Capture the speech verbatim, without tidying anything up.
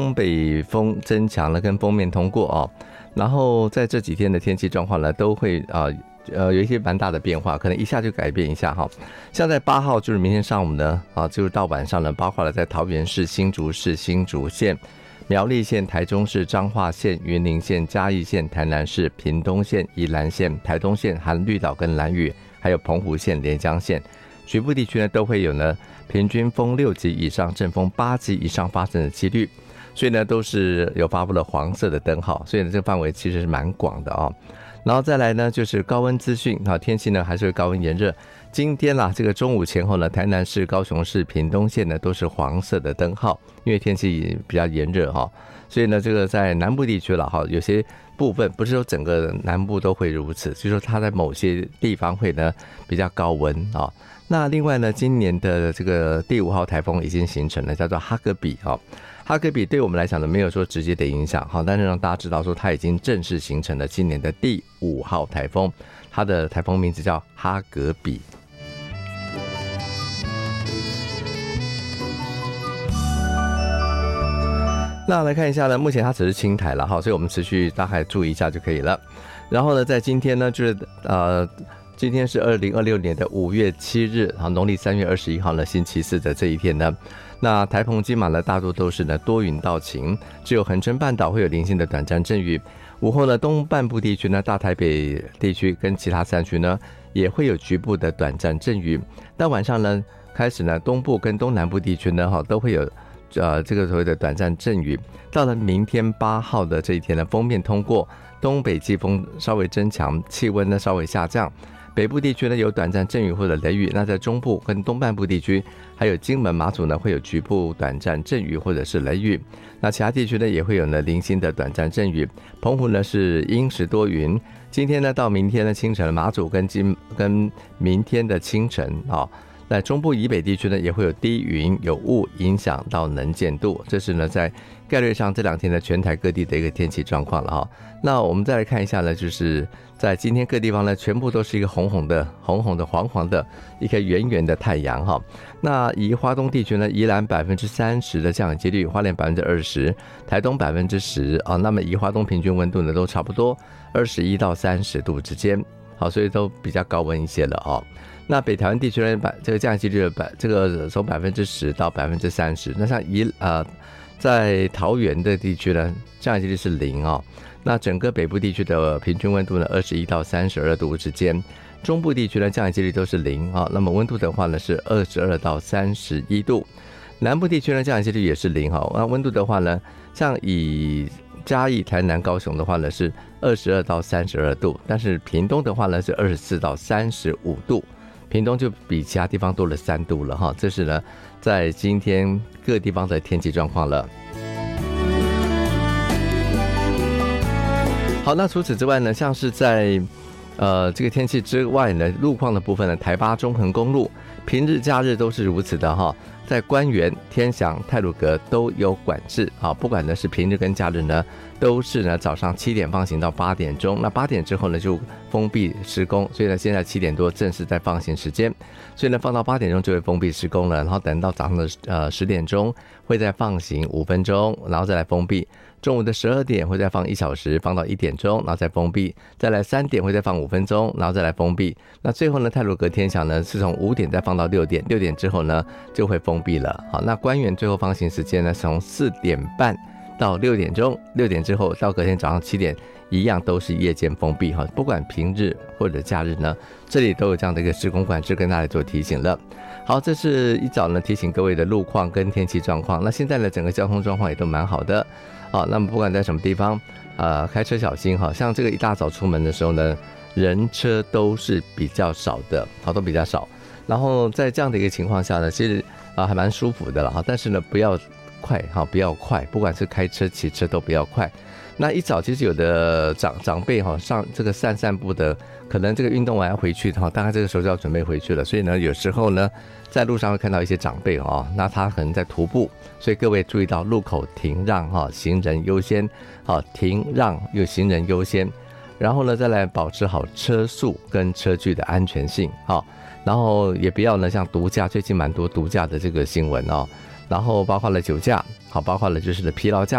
东北风增强了，跟锋面通过哦。然后在这几天的天气状况呢，都会啊呃有一些蛮大的变化，可能一下就改变一下哈。像在八号，就是明天上午呢，啊，就是到晚上呢，包括了在桃园市、新竹市、新竹县、苗栗县、台中市、彰化县、云林县、嘉义县、台南市、屏东县、宜兰县、台东县含绿岛跟兰屿，还有澎湖县、连江县。局部地区呢都会有呢平均风六级以上、阵风八级以上发生的几率，所以呢都是有发布了黄色的灯号，所以呢这个范围其实是蛮广的哦。然后再来呢就是高温资讯啊，天气呢还是会高温炎热。今天啦，这个中午前后呢，台南市、高雄市、屏东县呢都是黄色的灯号，因为天气比较炎热哈，所以呢这个在南部地区了哈，有些部分不是说整个南部都会如此，就是说它在某些地方会呢比较高温啊。那另外呢，今年的这个第五号台风已经形成了，叫做哈格比哈。哈格比对我们来讲呢，没有说直接的影响哈，但是让大家知道说它已经正式形成了今年的第五号台风，它的台风名字叫哈格比。那来看一下呢，目前它只是轻台了哈，所以我们持续大概注意一下就可以了。然后呢，在今天呢，就是呃。今天是二零二六年的五月七日，好，农历三月二十一号呢，星期四的这一天呢，那台澎金马呢，大多都是呢多云到晴，只有恒春半岛会有零星的短暂阵雨。午后呢，东半部地区呢，大台北地区跟其他山区呢，也会有局部的短暂阵雨。到晚上呢，开始呢，东部跟东南部地区呢，哈，都会有呃这个所谓的短暂阵雨。到了明天八号的这一天呢，锋面通过，东北季风稍微增强，气温呢稍微下降。北部地区呢有短暂阵雨或者雷雨，那在中部跟东半部地区，还有金门、马祖呢会有局部短暂阵雨或者是雷雨。那其他地区呢也会有呢零星的短暂阵雨。澎湖呢是阴时多云。今天呢到明天的清晨，马祖跟今跟明天的清晨啊、哦，在中部以北地区呢也会有低云有雾影响到能见度，这是呢在概率上这两天的全台各地的一个天气状况了哈、哦。那我们再来看一下呢，就是在今天各地方呢，全部都是一个红红的、红红的、黄黄的一颗圆圆的太阳哈。那以花东地区呢，宜兰百分之三十的降雨几率，花莲百分之二十，台东百分之十啊。那么以花东平均温度呢，都差不多二十一到三十度之间，好，所以都比较高温一些了哦。那北台湾地区呢，百这个降雨几率百这个从百分之十到百分之三十。那像宜呃在桃园的地区呢，降雨几率是零哦。那整个北部地区的平均温度呢，二十一到三十二度之间，中部地区呢降雨几率都是零啊。那么温度的话呢是二十二到三十一度，南部地区呢降雨几率也是零哈。那温度的话呢，像以嘉义、台南、高雄的话呢是二十二到三十二度，但是屏东的话呢是二十四到三十五度，屏东就比其他地方多了三度了哈。这是呢在今天各地方的天气状况了。好，那除此之外呢，像是在呃这个天气之外呢，路况的部分呢，台八中横公路平日假日都是如此的哈，在关原、天祥、太鲁阁都有管制啊，不管呢是平日跟假日呢，都是呢早上七点放行到八点钟，那八点之后呢就封闭施工，所以呢现在七点多正是在放行时间，所以呢放到八点钟就会封闭施工了，然后等到早上的呃十点钟会再放行五分钟，然后再来封闭。中午的十二点会再放一小时，放到一点钟，然后再封闭。再来三点会再放五分钟，然后再来封闭。那最后呢，太鲁阁天祥呢是从五点再放到六点，六点之后呢就会封闭了。好，那关原最后放行时间呢从四点半到六点钟，六点之后到隔天早上七点，一样都是夜间封闭哈。不管平日或者假日呢，这里都有这样的一个施工管制跟大家做提醒了。好，这是一早呢提醒各位的路况跟天气状况。那现在呢整个交通状况也都蛮好的。好，那么不管在什么地方，呃，开车小心哈。像这个一大早出门的时候呢，人车都是比较少的，好，都比较少。然后在这样的一个情况下呢，其实啊、呃、还蛮舒服的了哈。但是呢，不要快哈，不要快，不管是开车、骑车都不要快。那一早其实有的长长辈哈上这个散散步的，可能这个运动完要回去哈，大概这个时候就要准备回去了。所以呢，有时候呢，在路上会看到一些长辈哦，那他可能在徒步，所以各位注意到路口停让哈，行人优先，好，停让有行人优先，然后呢再来保持好车速跟车距的安全性哈，然后也不要呢像毒驾，最近蛮多毒驾的这个新闻哦，然后包括了酒驾，好，包括了就是疲劳驾。